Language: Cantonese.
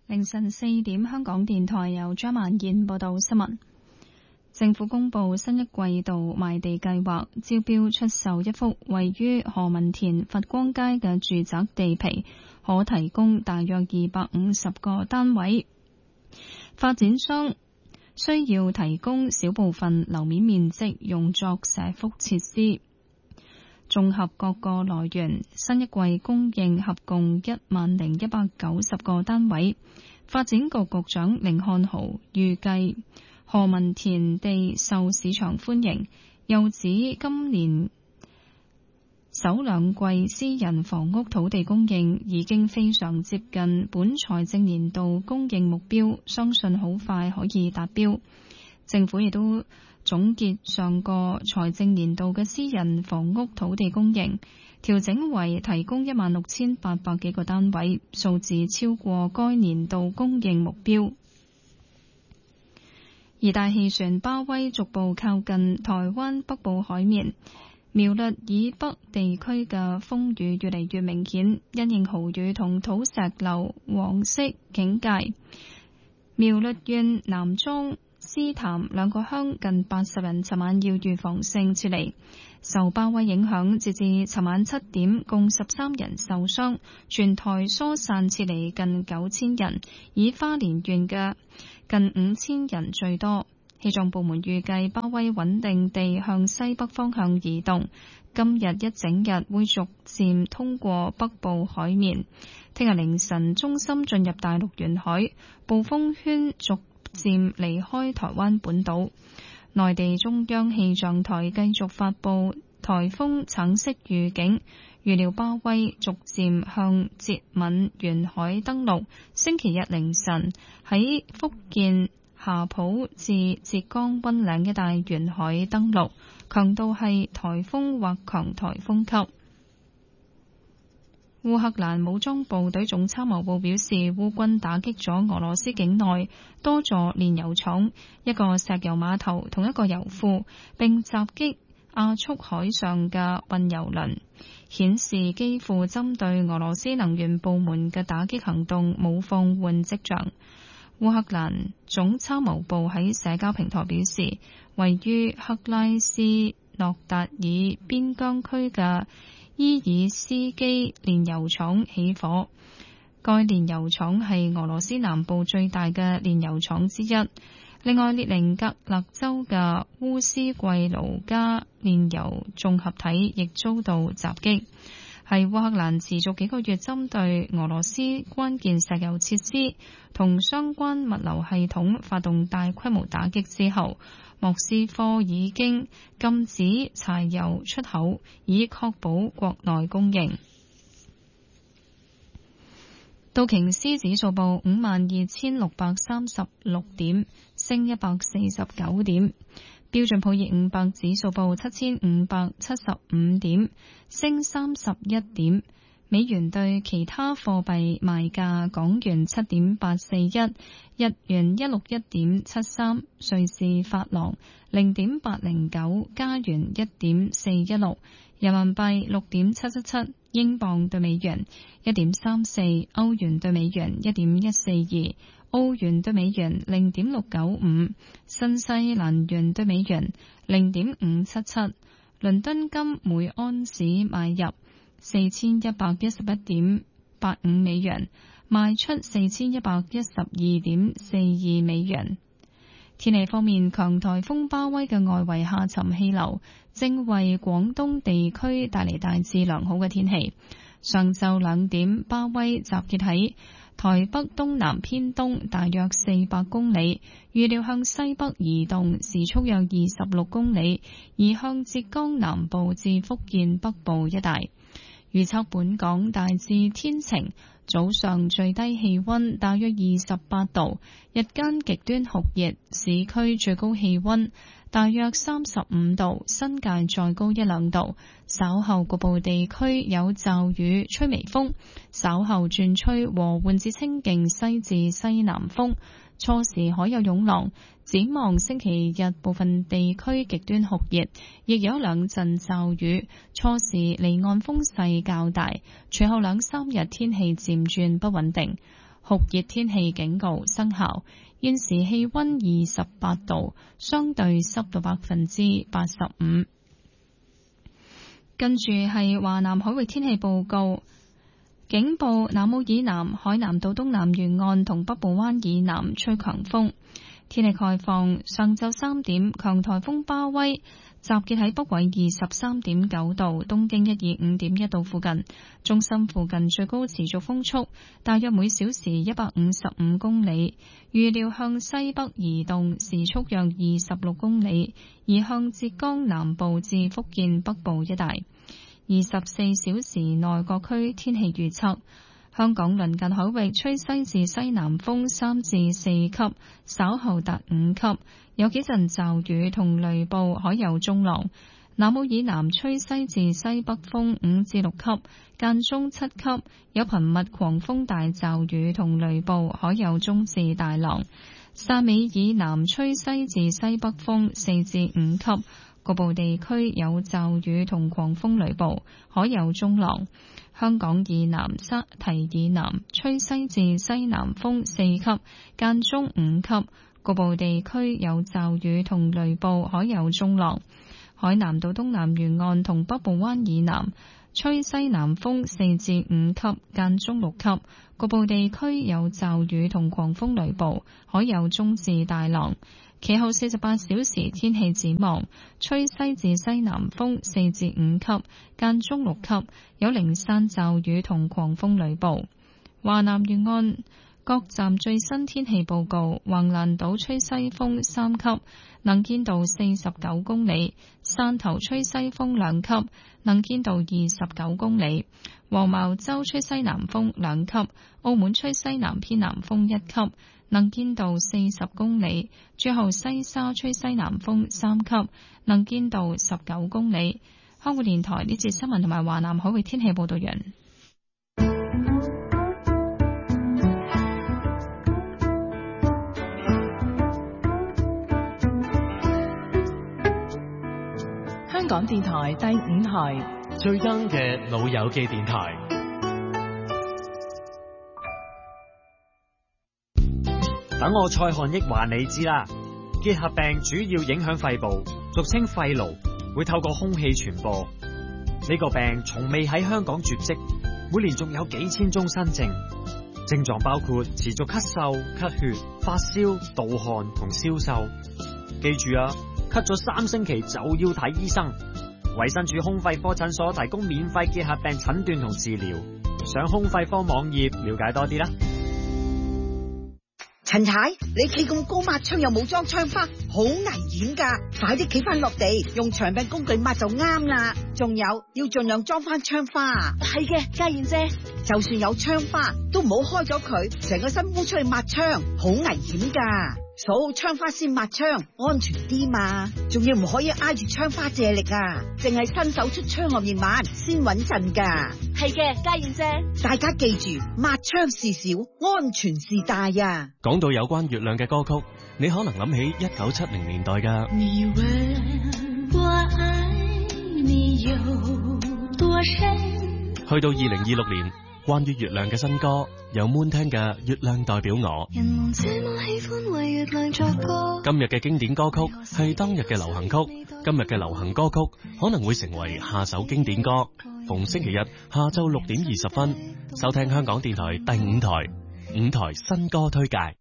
凌晨4點，香港電台由張曼燕報道新聞。政府公布新一季度賣地計劃，招標出售一幅位於何文田佛光街嘅住宅地皮，可提供大約250個單位。發展商需要提供小部分樓面面積用作社福設施。綜合各個來源，新一季供應合共10,190個單位。發展局局長甯漢豪預計何文田地受市場歡迎，又指今年首兩季私人房屋土地供應已經非常接近本財政年度供應目標，相信好快可以達標。政府亦都總結上個財政年度嘅私人房屋土地供應，調整為提供16,800幾個單位，數字超過該年度供應目標。而大氣旋巴威逐步靠近台灣北部海面，苗栗以北地區嘅風雨越嚟越明顯，因應豪雨同土石流黃色警戒。苗栗縣南莊、獅潭兩個鄉近80人尋晚要預防性撤離。受巴威影響，截至尋晚7點，共13人受傷，全台疏散撤離近9000人，以花蓮縣嘅近5000人最多。氣象部門預計巴威穩定地向西北方向移動，今日一整日會逐漸通過北部海面，聽日凌晨中心進入大陸沿海，暴風圈逐漸離開台灣本島。內地中央氣象台繼續發布颱風橙色預警，預料巴威逐漸向浙閩沿海登陸，星期日凌晨喺福建霞浦至浙江溫嶺一帶沿海登陸，強度係颱風或強颱風級。烏克蘭武裝部隊總參謀部表示，烏軍打擊咗俄羅斯境內多座煉油廠、一個石油碼頭同一個油庫，並襲擊亞速海上嘅運油輪，顯示基輔針對俄羅斯能源部門嘅打擊行動冇放緩跡象。烏克蘭總參謀部喺社交平台表示，位於克拉斯諾達爾邊疆區嘅伊爾斯基煉油廠起火，該煉油廠係俄羅斯南部最大嘅煉油廠之一。另外，列寧格勒州嘅烏斯季盧加煉油綜合體亦遭到襲擊，係烏克蘭持續幾個月針對俄羅斯關鍵石油設施同相關物流系統發動大規模打擊之後，莫斯科已經禁止柴油出口，以確保國內供應。道瓊斯指數報52,636點，升149點；標準普爾500指數報7,575點，升31點。美元對其他貨幣賣價：港元7.841，日元161.73，瑞士法郎0.809，加元1.416，人民幣6.777，英鎊對美元1.34，歐元對美元1.142，澳元對美元0.695，新西蘭元對美元0.577。倫敦金每安士買入4111.85美元，賣出4112.42美元。天氣方面，強颱風巴威嘅外圍下沉氣流正為廣東地區帶嚟大致良好嘅天氣。上晝2點，巴威集結喺台北東南偏東大約400公里，預料向西北移動，時速約26公里，移向浙江南部至福建北部一帶。預測本港大致天晴，早上最低氣溫大約28度，日間極端酷熱，市區最高氣溫大約35度，新界再高1-2度。稍後局部地區有驟雨，吹微風，稍後轉吹和緩至清勁西至西南風，初時海有湧浪。展望星期日部分地區極端酷熱，亦有2陣驟雨，初時離岸風勢較大，隨後2-3日天氣漸轉不穩定。 酷熱天氣警告生效。現時氣溫28度，相對濕度85%。跟住係華南海域天氣報告。警報：南澳以南、海南島東南沿岸同北部灣以南吹強風。天氣概況：上晝3點，強颱風巴威集結喺北緯23.9度、東經125.1度附近，中心附近最高持續風速大約每小時155公里，預料向西北移動，時速約26公里，移向浙江南部至福建北部一帶。24小時內各區天氣預測：香港鄰近海域吹西至西南風3至4級，稍後達5級，有幾陣驟雨同雷暴，海有中浪。南澳以南吹西至西北風5至6級，間中7級，有頻密狂風大驟雨同雷暴，海有中至大浪。汕尾以南吹西至西北風4至5級，局部地區有驟雨同狂風雷暴，海有中浪。香港以南沙堤以南吹西至西南風4級，間中5級，局部地區有驟雨同雷暴，海有中浪。海南島東南沿岸同北部灣以南吹西南風4至5級，間中6級，局部地區有驟雨同狂風雷暴，海有中至大浪。其後48小時天氣展望：吹西至西南風4至5級，間中6級，有零散驟雨同狂風雷暴。華南沿岸各站最新天氣報告：橫瀾島吹西風3級，能見度49公里；汕頭吹西風2級，能見度29公里；黃茅洲吹西南風2級；澳門吹西南偏南風1級，能見度40公里；最後西沙吹西南風3級，能見度19公里。香港電台呢節新聞同埋華南海域天氣報道完。 香港電台第5台最啱嘅老友記電台。等我蔡漢益話你知啦，結核病主要影響肺部，俗稱肺癆，會透過空氣傳播。呢個病從未喺香港絕跡，每年仲有幾千宗新症，症狀包括持續咳嗽、咳血、發燒、盜汗同消瘦。記住啊，咳咗3星期就要睇醫生。衛生署胸肺科診所提供免費結核病診斷同治療，上胸肺科網頁了解多啲啦。 陳太，你企咁高抹窗又冇裝窗花，好危險噶！快啲企翻落地，用長柄工具抹就啱啦。仲有，要盡量裝翻窗花。 係嘅，嘉燕姐， 就算有窗花，都唔好開咗佢，成個身烏出去抹窗，好危險噶。掃窗花先抹窗，安全啲嘛。仲要唔可以挨住窗花借力啊，淨係伸手出窗外面抹先穩陣噶。 係嘅，嘉燕姐， 大家記住，抹窗事小，安全事大啊。 講到有關月亮嘅歌曲，你可能諗起1970年代㗎。 你問我愛你有多深？ 去到2026年，關於月亮嘅新歌，有 Moon 聽嘅《月亮代表我》。 人們這麼喜歡為月亮作歌。 今日嘅經典歌曲係當日嘅流行曲，今日嘅流行歌曲可能會成為下首經典歌。逢星期日下晝6點20分，收聽香港電台第5台新歌推介。